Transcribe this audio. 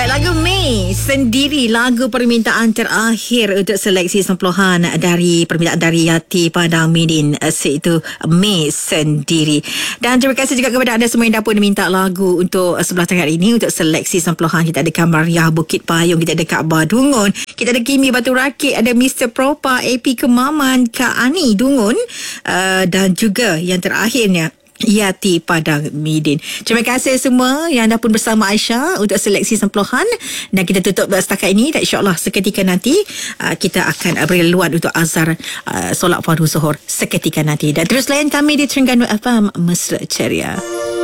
Baik, lagu Mei Sendiri, lagu permintaan terakhir untuk seleksi sempuluhan dari permintaan dari Yati Padang Midin, iaitu Mei Sendiri. Dan terima kasih juga kepada anda semua yang dah pun minta lagu untuk sebelah tengah ini untuk seleksi sempuluhan. Kita ada Kamariah Bukit Payung, kita ada Kak Badungun, kita ada Kimi Batu Rakit, ada Mr. Propa, AP Kemaman, Kak Ani Dungun, dan juga yang terakhirnya Yati Padang Midin. Terima kasih semua yang dah pun bersama Aisyah untuk seleksi sempuluhan, dan kita tutup setakat ini, dan insyaAllah seketika nanti kita akan beri laluan untuk azhar solat fardu zuhur seketika nanti. Dan terus layan kami di Terengganu FM Mesra Ceria.